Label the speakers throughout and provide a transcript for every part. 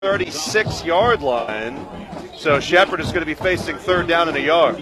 Speaker 1: 36-yard line. So Shepherd is going to be facing third down and a yard.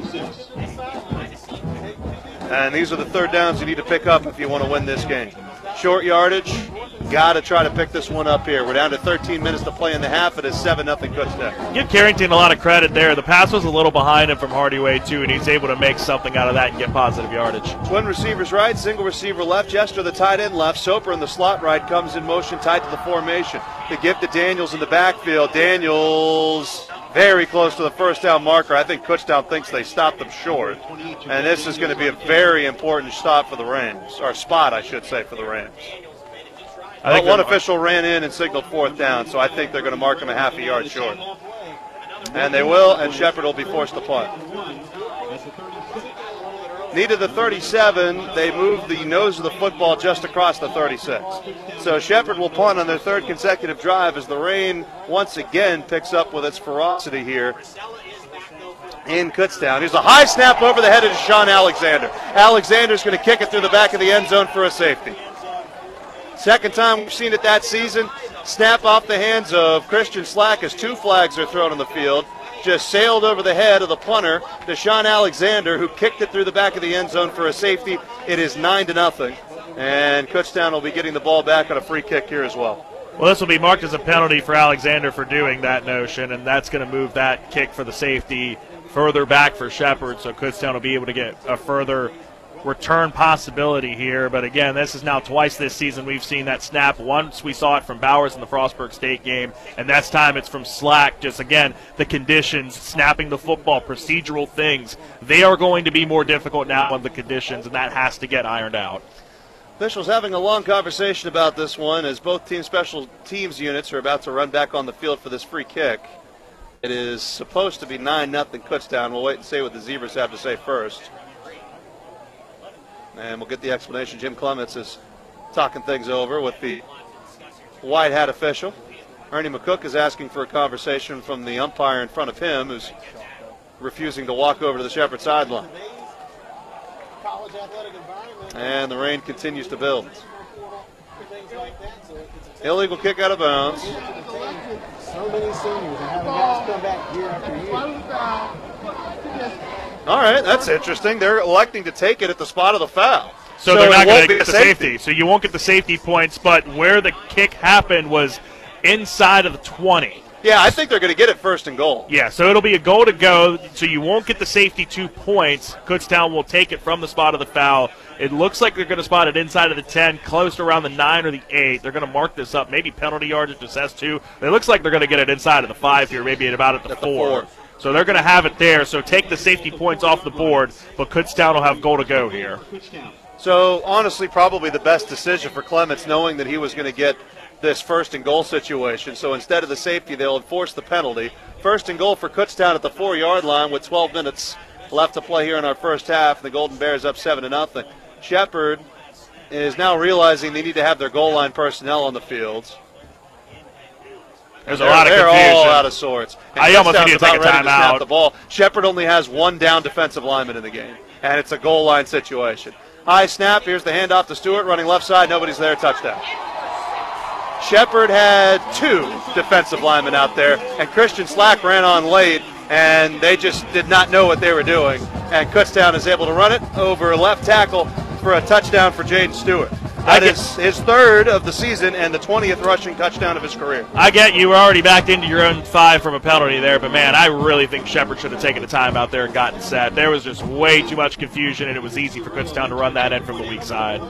Speaker 1: And these are the third downs you need to pick up if you want to win this game. Short yardage, got to try to pick this one up here. We're down to 13 minutes to play in the half. It is 7-0 Kutztown.
Speaker 2: Give Carrington a lot of credit there. The pass was a little behind him from Hardyway, too, and he's able to make something out of that and get positive yardage.
Speaker 1: Twin receivers right, single receiver left. Jester, the tight end left. Soper in the slot right, comes in motion tight to the formation. The give to Daniels in the backfield. Daniels very close to the first down marker. I think Kutztown thinks they stopped them short. And this is going to be a very important stop for the Rams, or spot, I should say, for the Rams. But one official ran in and signaled fourth down, so I think they're going to mark him a half a yard short. And they will, and Shepherd will be forced to punt. Needed the 37. They moved the nose of the football just across the 36. So Shepherd will punt on their third consecutive drive as the rain once again picks up with its ferocity here in Kutztown. Here's a high snap over the head of Deshaun Alexander. Alexander's going to kick it through the back of the end zone for a safety. Second time we've seen it that season. Snap off the hands of Christian Slack as two flags are thrown on the field. Just sailed over the head of the punter, Deshaun Alexander, who kicked it through the back of the end zone for a safety. It is 9-0. And Kutztown will be getting the ball back on a free kick here as well.
Speaker 2: Well, this will be marked as a penalty for Alexander for doing that notion, and that's going to move that kick for the safety further back for Shepherd, so Kutztown will be able to get a further return possibility here. But again, this is now twice this season we've seen that snap. Once we saw it from Bowers in the Frostburg State game, and this time it's from Slack. Just again, the conditions, snapping the football, procedural things, they are going to be more difficult now on the conditions, and that has to get ironed out.
Speaker 1: Officials having a long conversation about this one as both team special teams units are about to run back on the field for this free kick. It is supposed to be 9-0 Kutztown. We'll wait and see what the Zebras have to say first. And we'll get the explanation. Jim Clements is talking things over with the white hat official. Ernie McCook is asking for a conversation from the umpire in front of him, who's refusing to walk over to the Shepherd sideline. And the rain continues to build. Illegal kick out of bounds.
Speaker 3: So many seniors and having guys come back year after year.
Speaker 1: All right, that's interesting. They're electing to take it at the spot of the foul.
Speaker 2: So they're not going to get the safety. So you won't get the safety points, but where the kick happened was inside of the 20.
Speaker 1: Yeah, I think they're going to get it first and goal.
Speaker 2: Yeah, so it'll be a goal to go, so you won't get the safety 2 points. Kutztown will take it from the spot of the foul. It looks like they're going to spot it inside of the 10, close to around the 9 or the 8. They're going to mark this up, maybe penalty yardage, just S2. It looks like they're going to get it inside of the 5 here, maybe at about at the 4. So they're going to have it there, so take the safety points off the board, but Kutztown will have goal to go here.
Speaker 1: So, honestly, probably the best decision for Clements, knowing that he was going to get this first and goal situation. So instead of the safety, they'll enforce the penalty. First and goal for Kutztown at the 4-yard line with 12 minutes left to play here in our first half. The Golden Bears up 7-0. Shepherd is now realizing they need to have their goal line personnel on the field.
Speaker 2: There's a lot of confusion.
Speaker 1: They're all out of sorts. And
Speaker 2: I almost need to take a
Speaker 1: timeout.
Speaker 2: timeout.
Speaker 1: The ball. Shepherd only has one down defensive lineman in the game, and it's a goal line situation. High snap. Here's the handoff to Stewart, running left side. Nobody's there. Touchdown. Shepherd had 2 defensive linemen out there, and Christian Slack ran on late, and they just did not know what they were doing. And Kutztown is able to run it over left tackle for a touchdown for Jaden Stewart. That is his 3rd of the season and the 20th rushing touchdown of his career.
Speaker 2: I get you were already backed into your own 5 from a penalty there, but, man, I really think Shepherd should have taken the time out there and gotten set. There was just way too much confusion, and it was easy for Kutztown to run that in from the weak side.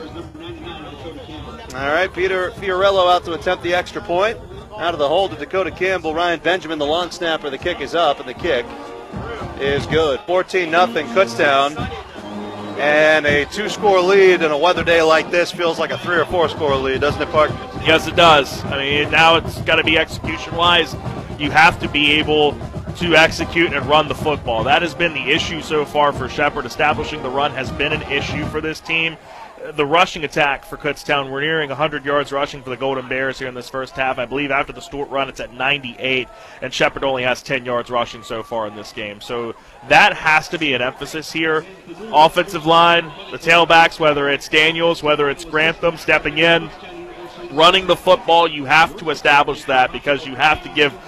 Speaker 1: All right, Peter Fiorello out to attempt the extra point. Out of the hole to Dakota Campbell. Ryan Benjamin, the long snapper. The kick is up, and the kick is good. 14-0 Kutztown. And a 2-score lead in a weather day like this feels like a 3 or 4-score lead, doesn't it, Park?
Speaker 2: Yes, it does. I mean, now it's got to be execution-wise. You have to be able to execute and run the football. That has been the issue so far for Shepherd. Establishing the run has been an issue for this team. The rushing attack for Kutztown, we're nearing 100 yards rushing for the Golden Bears here in this first half. I believe after the Stewart run, it's at 98, and Shepherd only has 10 yards rushing so far in this game. So that has to be an emphasis here. Offensive line, the tailbacks, whether it's Daniels, whether it's Grantham stepping in, running the football, you have to establish that because you have to give